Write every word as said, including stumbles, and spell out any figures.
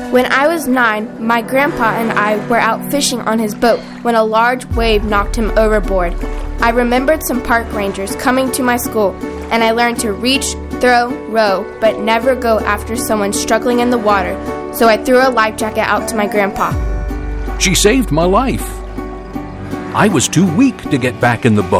When I was nine, my grandpa and I were out fishing on his boat when a large wave knocked him overboard. I remembered some park rangers coming to my school, and I learned to reach, throw, row, but never go after someone struggling in the water, so I threw a life jacket out to my grandpa. She saved my life. I was too weak to get back in the boat.